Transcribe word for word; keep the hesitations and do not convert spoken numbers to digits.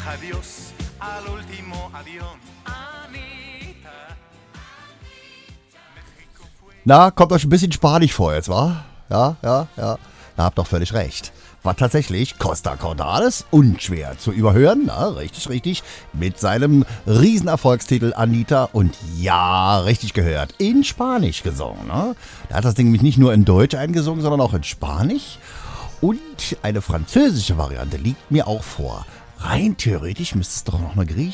Adiós, al último adiós, Anita. Na, kommt euch ein bisschen spanisch vor jetzt, wa? Ja, ja, ja. Da habt doch völlig recht. War tatsächlich Costa Cordalis unschwer zu überhören, na, richtig, richtig, mit seinem Riesenerfolgstitel Anita und ja, richtig gehört, in Spanisch gesungen. Ne? Er hat das Ding nämlich nicht nur in Deutsch eingesungen, sondern auch in Spanisch und eine französische Variante liegt mir auch vor. Rein theoretisch müsste es doch noch eine griechische